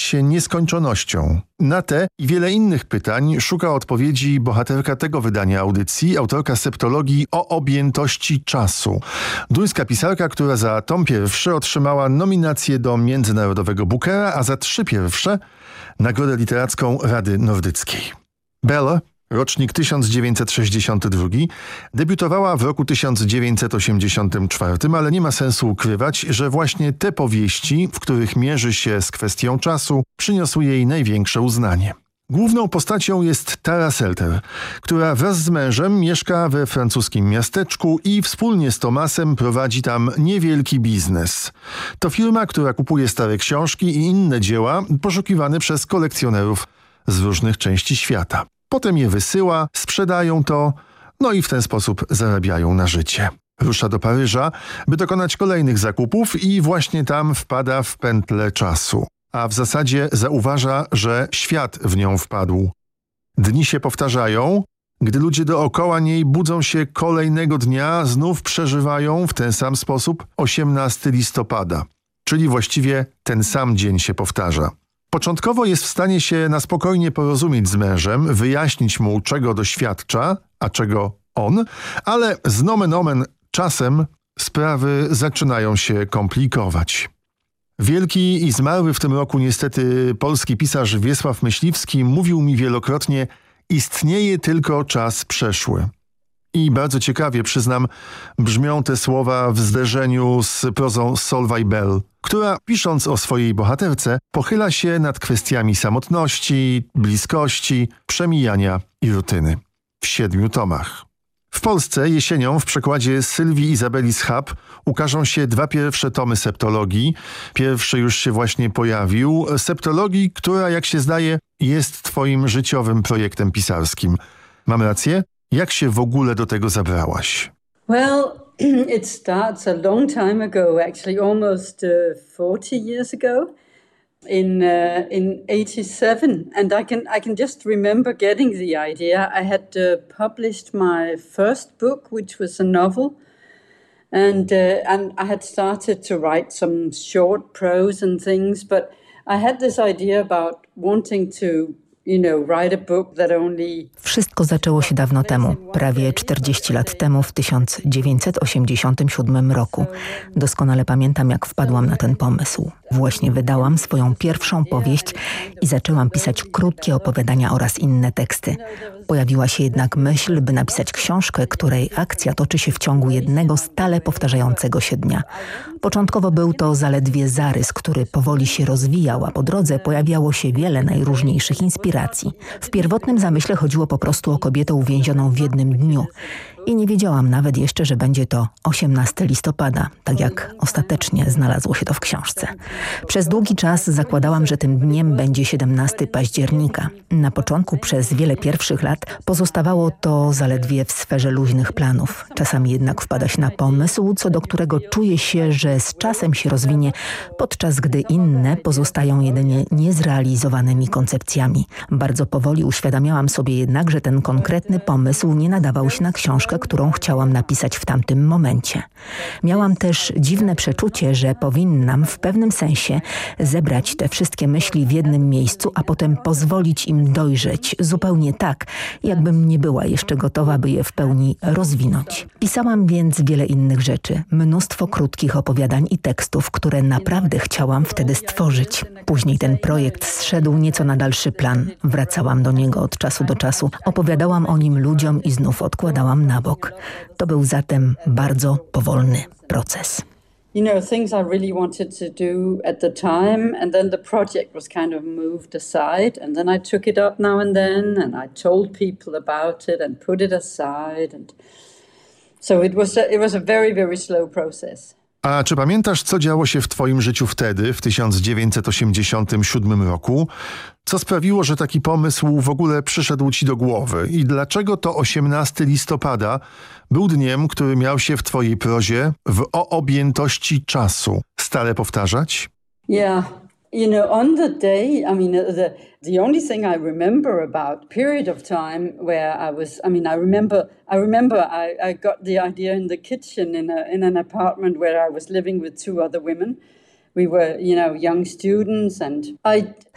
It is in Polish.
się nieskończonością? Na te i wiele innych pytań szuka odpowiedzi bohaterka tego wydania audycji, autorka septologii o objętości czasu. Duńska pisarka, która za tom pierwszy otrzymała nominację do Międzynarodowego Bookera, a za 3 pierwsze Nagrodę Literacką Rady Nordyckiej. Belle, rocznik 1962, debiutowała w roku 1984, ale nie ma sensu ukrywać, że właśnie te powieści, w których mierzy się z kwestią czasu, przyniosły jej największe uznanie. Główną postacią jest Tara Selter, która wraz z mężem mieszka we francuskim miasteczku i wspólnie z Thomasem prowadzi tam niewielki biznes. To firma, która kupuje stare książki i inne dzieła poszukiwane przez kolekcjonerów z różnych części świata. Potem je wysyła, sprzedają to, no i w ten sposób zarabiają na życie. Rusza do Paryża, by dokonać kolejnych zakupów i właśnie tam wpada w pętlę czasu. A w zasadzie zauważa, że świat w nią wpadł. Dni się powtarzają, gdy ludzie dookoła niej budzą się kolejnego dnia, znów przeżywają w ten sam sposób 18 listopada, czyli właściwie ten sam dzień się powtarza. Początkowo jest w stanie się na spokojnie porozumieć z mężem, wyjaśnić mu, czego doświadcza, a czego on, ale z nomen omen czasem sprawy zaczynają się komplikować. Wielki i zmarły w tym roku niestety polski pisarz Wiesław Myśliwski mówił mi wielokrotnie: istnieje tylko czas przeszły. I bardzo ciekawie, przyznam, brzmią te słowa w zderzeniu z prozą Solveig Bell, która, pisząc o swojej bohaterce, pochyla się nad kwestiami samotności, bliskości, przemijania i rutyny. W 7 tomach. W Polsce jesienią w przekładzie Sylwii Izabeli Schab ukażą się 2 pierwsze tomy septologii. Pierwszy już się właśnie pojawił. Septologii, która, jak się zdaje, jest twoim życiowym projektem pisarskim. Mam rację? Jak się w ogóle do tego zabrałaś? Well, it starts a long time ago, actually almost 40 years ago. In 87, and I can just remember getting the idea. I had published my first book, which was a novel, and I had started to write some short prose and things, but I had this idea about wanting to write a book that only... Wszystko zaczęło się dawno temu, prawie 40 lat temu, w 1987 roku. Doskonale pamiętam, jak wpadłam na ten pomysł. Właśnie wydałam swoją pierwszą powieść i zaczęłam pisać krótkie opowiadania oraz inne teksty. Pojawiła się jednak myśl, by napisać książkę, której akcja toczy się w ciągu jednego stale powtarzającego się dnia. Początkowo był to zaledwie zarys, który powoli się rozwijał, a po drodze pojawiało się wiele najróżniejszych inspiracji. W pierwotnym zamyśle chodziło po prostu o kobietę uwięzioną w jednym dniu. I nie wiedziałam nawet jeszcze, że będzie to 18 listopada, tak jak ostatecznie znalazło się to w książce. Przez długi czas zakładałam, że tym dniem będzie 17 października. Na początku przez wiele pierwszych lat pozostawało to zaledwie w sferze luźnych planów. Czasami jednak wpada się na pomysł, co do którego czuje się, że z czasem się rozwinie, podczas gdy inne pozostają jedynie niezrealizowanymi koncepcjami. Bardzo powoli uświadamiałam sobie jednak, że ten konkretny pomysł nie nadawał się na książkę, którą chciałam napisać w tamtym momencie. Miałam też dziwne przeczucie, że powinnam w pewnym sensie zebrać te wszystkie myśli w jednym miejscu, a potem pozwolić im dojrzeć, zupełnie tak, jakbym nie była jeszcze gotowa, by je w pełni rozwinąć. Pisałam więc wiele innych rzeczy, mnóstwo krótkich opowiadań i tekstów, które naprawdę chciałam wtedy stworzyć. Później ten projekt zszedł nieco na dalszy plan. Wracałam do niego od czasu do czasu, opowiadałam o nim ludziom i znów odkładałam na bok. To był zatem bardzo powolny proces. Things I really wanted to do at the time, and then the project was kind of moved aside, and then I took it up now and then, and I told people about it and put it aside, and so it was a very, very slow process. A czy pamiętasz, co działo się w twoim życiu wtedy, w 1987 roku? Co sprawiło, że taki pomysł w ogóle przyszedł ci do głowy? I dlaczego to 18 listopada był dniem, który miał się w twojej prozie o objętości czasu stale powtarzać? Yeah. On the day, the only thing I remember about period of time where I remember I got the idea in the kitchen in an apartment where I was living with 2 other women. We were, young students and